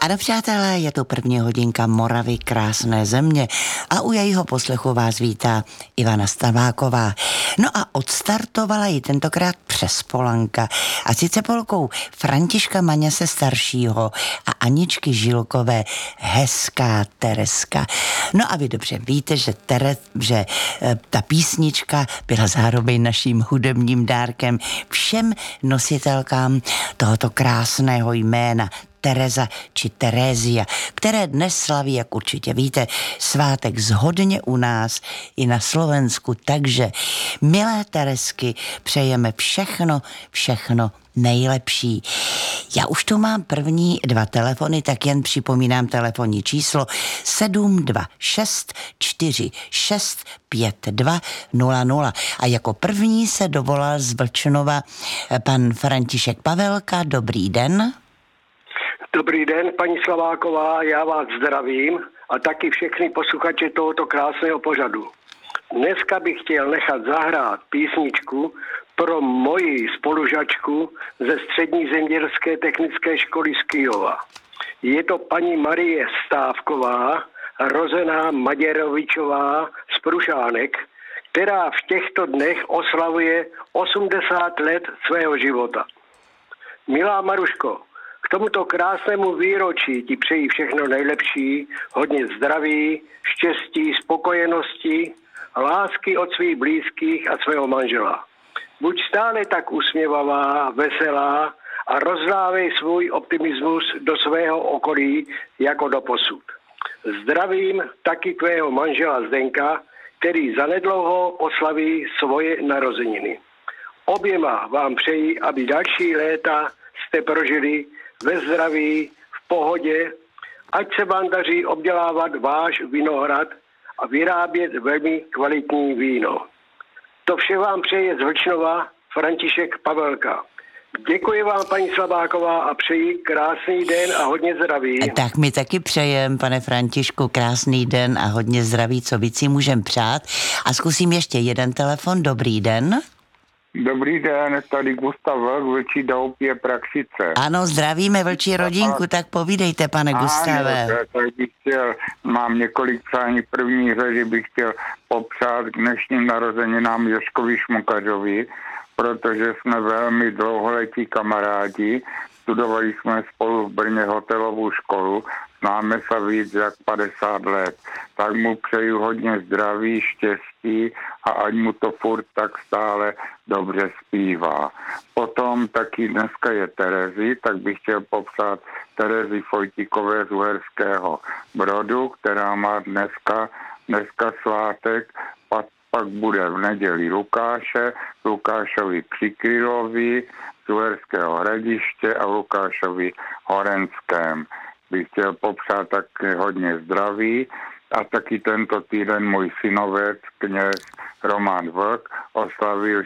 Ano, přátelé, je to první hodinka Moravy, krásné země a u jejího poslechu vás vítá Ivana Staváková. No a odstartovala ji tentokrát přes Polanka a sice Polkou Františka Maňase staršího a Aničky Žilkové Hezká Tereska. No a vy dobře víte, že ta písnička byla zároveň naším hudebním dárkem všem nositelkám tohoto krásného jména Tereza či Terézia, které dnes slaví, jak určitě víte, svátek zhodně u nás i na Slovensku. Takže, milé Teresky, přejeme všechno nejlepší. Já už tu mám první dva telefony, tak jen připomínám telefonní číslo 726 46 52 00. A jako první se dovolal z Vlčnova pan František Pavelka. Dobrý den. Dobrý den, paní Slaváková, já vás zdravím a taky všechny posluchače tohoto krásného pořadu. Dneska bych chtěl nechat zahrát písničku pro moji spolužačku ze Střední zemědělské technické školy z Kyjova. Je to paní Marie Stávková, rozená Maděrovičová z Prušánek, která v těchto dnech oslavuje 80 let svého života. Milá Maruško, k tomuto krásnému výročí ti přeji všechno nejlepší, hodně zdraví, štěstí, spokojenosti, lásky od svých blízkých a svého manžela. Buď stále tak usměvavá, veselá a rozdávej svůj optimismus do svého okolí jako doposud. Zdravím taky tvého manžela Zdenka, který zanedlouho oslaví svoje narozeniny. Oběma vám přeji, aby další léta jste prožili ve zdraví, v pohodě, ať se vám daří obdělávat váš vinohrad a vyrábět velmi kvalitní víno. To vše vám přeje z Vlčnova František Pavelka. Děkuji vám, paní Slabáková, a přeji krásný den a hodně zdraví. Tak my taky přejem, pane Františku, krásný den a hodně zdraví, co víc si můžem přát. A zkusím ještě jeden telefon. Dobrý den. Dobrý den, tady Gustav Vlk, Vlčí Doupě, Praxice. Ano, zdravíme vlčí rodinku, tak povídejte, pane Gustave. Tak bych chtěl, mám několik přání. První řadě bych chtěl popřát k dnešním narozeninám Joškovi Šmukařovi, protože jsme velmi dlouholetí kamarádi, studovali jsme spolu v Brně hotelovou školu, známe se víc jak 50 let. Tak mu přeju hodně zdraví, štěstí a ať mu to furt tak stále dobře zpívá. Potom taky dneska je Terezi, tak bych chtěl popsat Terezi Fojtikové z Uherského Brodu, která má dneska svátek, pak bude v neděli Lukášovi Přikrylovi z Uherského Hradiště a Lukášovi Horenském. Bych chtěl popřát taky hodně zdraví a taky tento týden můj synovec, kněz Roman Vlk, oslavil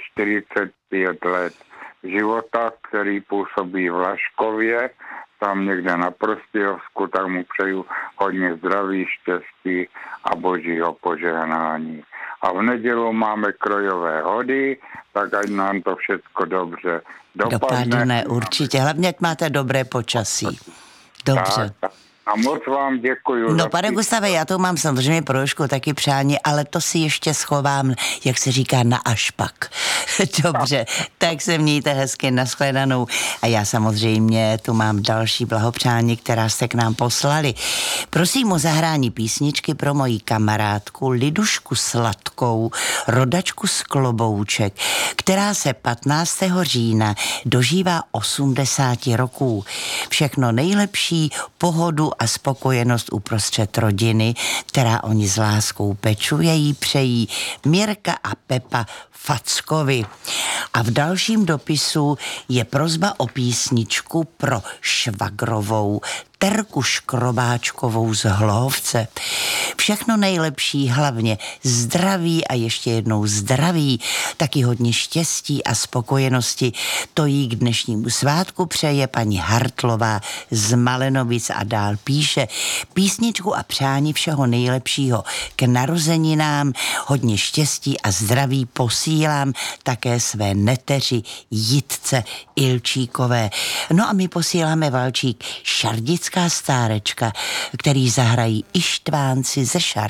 45 let života, který působí v Laškově, tam někde na Prostějovsku, tak mu přeju hodně zdraví, štěstí a božího požehnání. A v nedělu máme krojové hody, tak ať nám to všechno dobře dopadne. Určitě, hlavně ať máte dobré počasí. Dobře. Tak. A moc vám děkuju. No, pane Gustave, já to mám samozřejmě pro Jožku taky přání, ale to si ještě schovám, jak se říká, na až pak. Dobře, tak se mějte hezky, nashledanou. A já samozřejmě tu mám další blahopřání, která jste k nám poslali. Prosím o zahrání písničky pro moji kamarádku Lidušku Sladkou, rodačku z Klobouček, která se 15. října dožívá 80 roků. Všechno nejlepší, pohodu a spokojenost uprostřed rodiny, která oni s láskou pečuje, jí přejí Mirka a Pepa Fackovi. A v dalším dopisu je prosba o písničku pro švagrovou Terku Škrobáčkovou z Hlohovce. Všechno nejlepší, hlavně zdraví a ještě jednou zdraví, taky hodně štěstí a spokojenosti. To jí k dnešnímu svátku přeje paní Hartlová z Malenovic a dál píše písničku a přání všeho nejlepšího k narozeninám, hodně štěstí a zdraví posílám také své neteři Jitce Ilčíkové. No a my posíláme valčík Šardic klasická stárečka, který zahrají Ištvánci ze Šar.